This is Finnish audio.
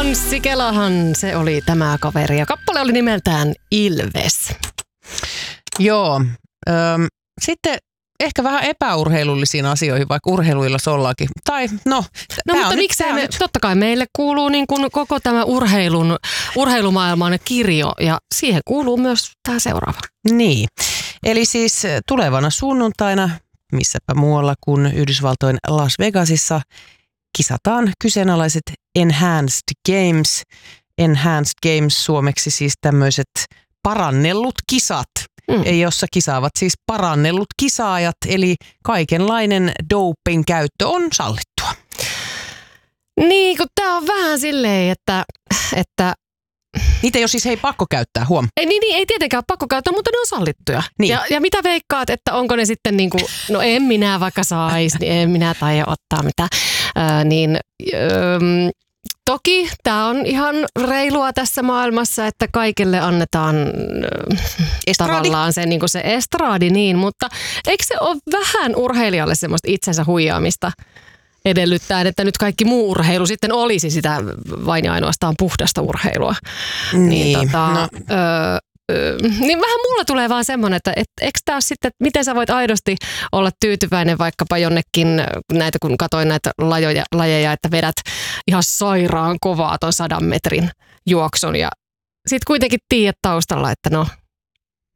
Anssi Kelahan se oli tämä kaveri ja kappale oli nimeltään Ilves. Joo. Sitten ehkä vähän epäurheilullisiin asioihin, vaikka urheiluilla ollaankin. Tai mutta miksei me, totta kai meille kuuluu niin kuin koko tämä urheilumaailman kirjo ja siihen kuuluu myös tämä seuraava. Niin, eli siis tulevana sunnuntaina, missäpä muualla kuin Yhdysvaltojen Las Vegasissa, kisataan kyseenalaiset Enhanced Games. Enhanced Games suomeksi siis tämmöiset parannellut kisat, jossa kisaavat siis parannellut kisaajat, eli kaikenlainen doping käyttö on sallittua. Niin, kun tää on vähän silleen, että niitä ei ole siis pakko käyttää, huom. Ei tietenkään pakko käyttää, mutta ne on sallittuja. Niin. Ja mitä veikkaat, että onko ne sitten niin kuin, no en minä vaikka saisi, niin en minä taida ottaa mitään. Toki tämä on ihan reilua tässä maailmassa, että kaikille annetaan tavallaan se, niin kuin se estraadi, niin, mutta eikö se ole vähän urheilijalle semmoista itsensä huijaamista edellyttäen, että nyt kaikki muu urheilu sitten olisi sitä vain ja ainoastaan puhdasta urheilua. Niin, niin vähän mulla tulee vaan semmoinen, että eikö tämä sitten, miten sä voit aidosti olla tyytyväinen vaikkapa jonnekin näitä, kun katsoin näitä lajeja, että vedät ihan sairaan kovaa ton 100 metrin juoksun ja sit kuitenkin tiedät taustalla, että no